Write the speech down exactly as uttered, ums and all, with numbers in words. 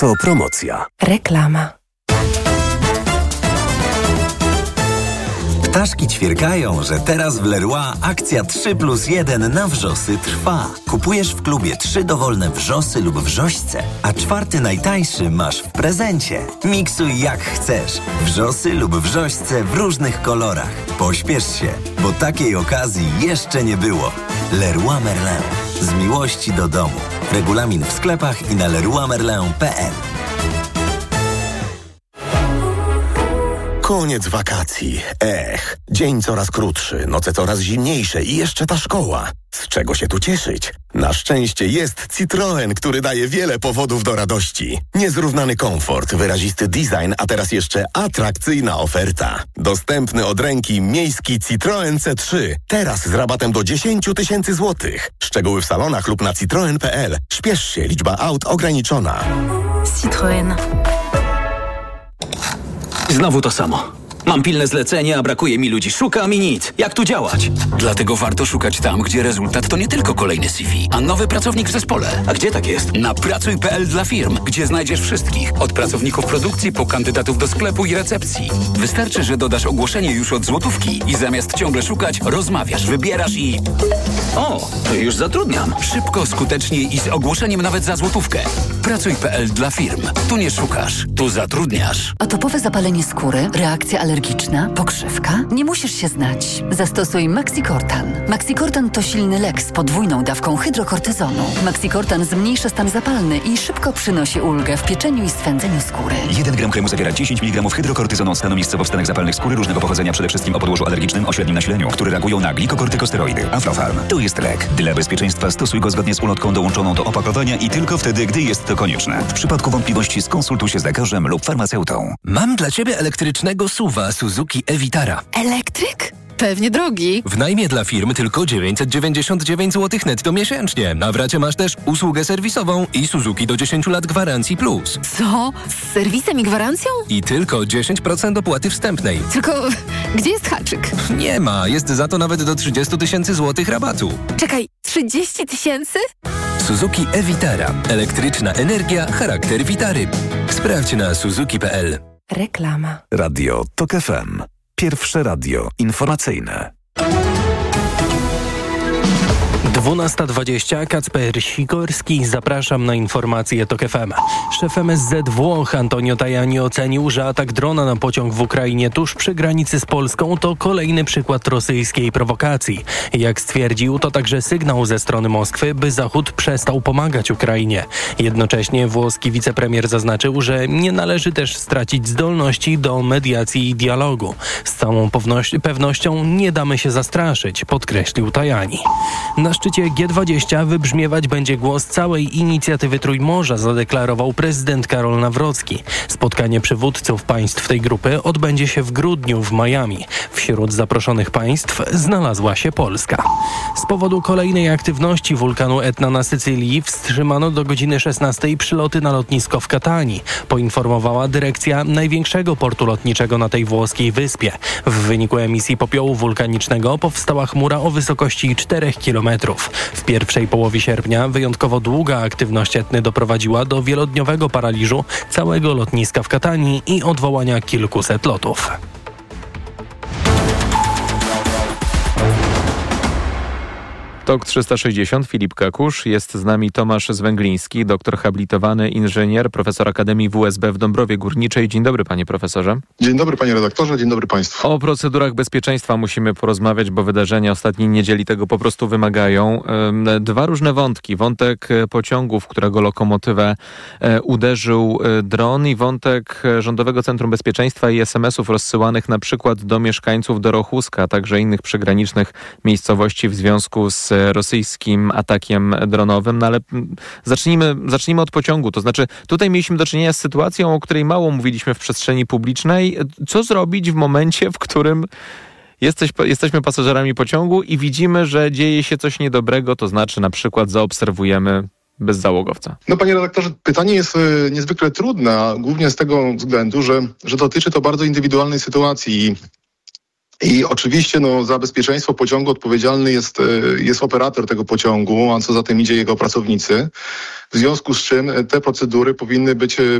To promocja. Reklama. Ptaszki ćwierkają, że teraz w Leroy akcja trzy plus jeden na wrzosy trwa. Kupujesz w klubie trzy dowolne wrzosy lub wrzośce, a czwarty najtańszy masz w prezencie. Miksuj jak chcesz. Wrzosy lub wrzośce w różnych kolorach. Pośpiesz się, bo takiej okazji jeszcze nie było. Leroy Merlin. Z miłości do domu. Regulamin w sklepach i na leroy merlin kropka p l. Koniec wakacji. Ech, dzień coraz krótszy, noce coraz zimniejsze i jeszcze ta szkoła. Z czego się tu cieszyć? Na szczęście jest Citroen, który daje wiele powodów do radości. Niezrównany komfort, wyrazisty design, a teraz jeszcze atrakcyjna oferta. Dostępny od ręki miejski Citroen C trzy. Teraz z rabatem do dziesięć tysięcy złotych. Szczegóły w salonach lub na citroen kropka p l. Śpiesz się, liczba aut ograniczona. Citroen. Znowu to samo. Mam pilne zlecenie, a brakuje mi ludzi. Szukam i nic. Jak tu działać? Dlatego warto szukać tam, gdzie rezultat to nie tylko kolejny C V, a nowy pracownik w zespole. A gdzie tak jest? Na pracuj kropka p l dla firm, gdzie znajdziesz wszystkich. Od pracowników produkcji po kandydatów do sklepu i recepcji. Wystarczy, że dodasz ogłoszenie już od złotówki i zamiast ciągle szukać, rozmawiasz, wybierasz i... O, to już zatrudniam. Szybko, skutecznie i z ogłoszeniem nawet za złotówkę. pracuj kropka p l dla firm. Tu nie szukasz, tu zatrudniasz. Atopowe zapalenie skóry, reakcja alergiczna, pokrzywka? Nie musisz się znać. Zastosuj Maxicortan. Maxicortan to silny lek z podwójną dawką hydrokortyzonu. Maxicortan zmniejsza stan zapalny i szybko przynosi ulgę w pieczeniu i swędzeniu skóry. jeden gram kremu zawiera dziesięć miligramów hydrokortyzonu stanu miejscowo w stanach zapalnych skóry różnego pochodzenia, przede wszystkim o podłożu alergicznym o średnim nasileniu, które reagują na glikokortykosteroidy. Aflofarm. To jest lek. Dla bezpieczeństwa stosuj go zgodnie z ulotką dołączoną do opakowania i tylko wtedy, gdy jest to konieczne. W przypadku wątpliwości skonsultuj się z lekarzem lub farmaceutą. Mam dla Ciebie elektrycznego S U V-a Suzuki e-Vitara. Elektryk? Pewnie drogi. W najmie dla firmy tylko dziewięćset dziewięćdziesiąt dziewięć złotych netto miesięcznie. Na wracie masz też usługę serwisową i Suzuki do dziesięć lat gwarancji plus. Co? Z serwisem i gwarancją? I tylko dziesięć procent opłaty wstępnej. Tylko gdzie jest haczyk? Nie ma, jest za to nawet do trzydzieści tysięcy złotych rabatu. Czekaj, trzydzieści tysięcy? Suzuki e-Vitara. Elektryczna energia, charakter Vitary. Sprawdź na suzuki kropka p l. Reklama. Radio TOK F M. Pierwsze radio informacyjne. dwunasta dwadzieścia. Kacper Sikorski. Zapraszam na informacje TOK F M. Szef M S Z Włoch Antonio Tajani ocenił, że atak drona na pociąg w Ukrainie tuż przy granicy z Polską to kolejny przykład rosyjskiej prowokacji. Jak stwierdził, to także sygnał ze strony Moskwy, by Zachód przestał pomagać Ukrainie. Jednocześnie włoski wicepremier zaznaczył, że nie należy też stracić zdolności do mediacji i dialogu. Z całą pewnością nie damy się zastraszyć, podkreślił Tajani. Na szczycie G dwadzieścia wybrzmiewać będzie głos całej inicjatywy Trójmorza, zadeklarował prezydent Karol Nawrocki. Spotkanie przywódców państw tej grupy odbędzie się w grudniu w Miami. Wśród zaproszonych państw znalazła się Polska. Z powodu kolejnej aktywności wulkanu Etna na Sycylii wstrzymano do godziny szesnastej przyloty na lotnisko w Katanii, poinformowała dyrekcja największego portu lotniczego na tej włoskiej wyspie. W wyniku emisji popiołu wulkanicznego powstała chmura o wysokości czterech kilometrów. W pierwszej połowie sierpnia wyjątkowo długa aktywność Etny doprowadziła do wielodniowego paraliżu całego lotniska w Katanii i odwołania kilkuset lotów. TOK trzysta sześćdziesiąt, Filip Kakusz. Jest z nami Tomasz Zwęgliński, doktor habilitowany inżynier, profesor Akademii W S B w Dąbrowie Górniczej. Dzień dobry, panie profesorze. Dzień dobry, panie redaktorze, dzień dobry państwu. O procedurach bezpieczeństwa musimy porozmawiać, bo wydarzenia ostatniej niedzieli tego po prostu wymagają. Dwa różne wątki. Wątek pociągu, w którego lokomotywę uderzył dron, i wątek Rządowego Centrum Bezpieczeństwa i es em esów rozsyłanych na przykład do mieszkańców Dorochuska, a także innych przygranicznych miejscowości w związku z rosyjskim atakiem dronowym. No ale zacznijmy, zacznijmy od pociągu. To znaczy, tutaj mieliśmy do czynienia z sytuacją, o której mało mówiliśmy w przestrzeni publicznej. Co zrobić w momencie, w którym jesteś, jesteśmy pasażerami pociągu i widzimy, że dzieje się coś niedobrego, to znaczy na przykład zaobserwujemy bezzałogowca? No, panie redaktorze, pytanie jest y, niezwykle trudne, głównie z tego względu, że, że dotyczy to bardzo indywidualnej sytuacji. I oczywiście no, za bezpieczeństwo pociągu odpowiedzialny jest, jest operator tego pociągu, a co za tym idzie jego pracownicy. W związku z czym te procedury powinny być